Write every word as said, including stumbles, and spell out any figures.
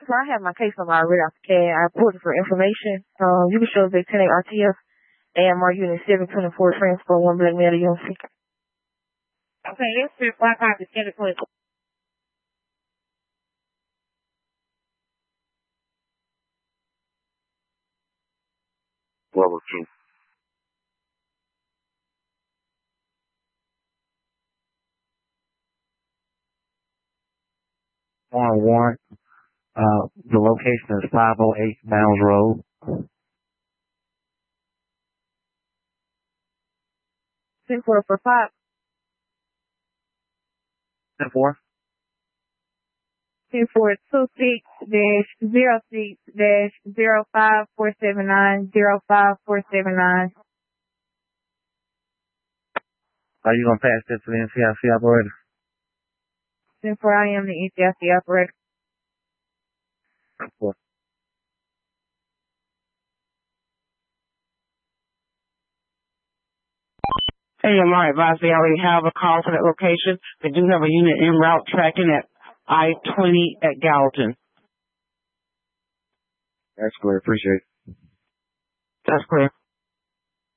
for I have my case number already off the C A D. I pulled it for information. Um, you can show the ten R T F A M R Unit seven twenty-four transfer one black male to U M C. Okay, this is Black Hawk is ten twenty-four. Level two. One warrant. Uh, the location is five oh eight Mounds Road. ten four for five. ten four. ten four two six dash zero six dash zero five four seven nine zero five four seven nine. Are you gonna pass this to the N C I C operator? ten four, I am the N C I C operator. ten four. Hey, I'm all advised they already have a call for that location. They do have a unit en route tracking at I twenty at Gallatin. That's clear. Appreciate it. That's clear.